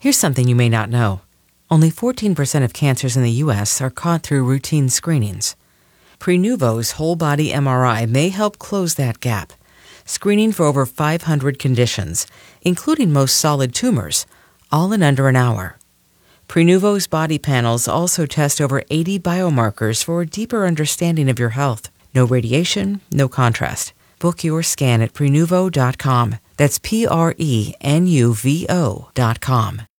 Here's something you may not know. Only 14% of cancers in the U.S. are caught through routine screenings. Prenuvo's whole-body MRI may help close that gap, screening for over 500 conditions, including most solid tumors, all in under an hour. Prenuvo's body panels also test over 80 biomarkers for a deeper understanding of your health. No radiation, no contrast. Book your scan at Prenuvo.com. That's Prenuvo.com.